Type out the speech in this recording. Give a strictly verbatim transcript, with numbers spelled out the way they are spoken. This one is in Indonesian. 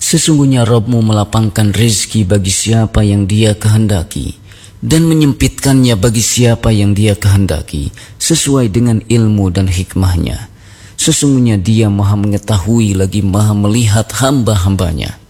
Sesungguhnya Rabb-Mu melapangkan rezeki bagi siapa yang Dia kehendaki dan menyempitkannya bagi siapa yang Dia kehendaki sesuai dengan ilmu dan hikmahnya. Sesungguhnya Dia Maha mengetahui lagi Maha melihat hamba-hambanya.